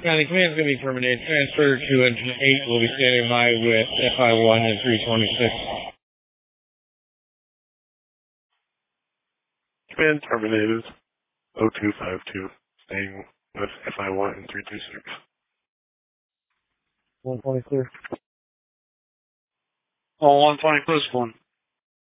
County command's going to be terminated. Transfer to engine 8 will be standing by with FI1 and 326. Command terminated. 0252. Staying with FI1 and 326. 120 clear. All 120 close one.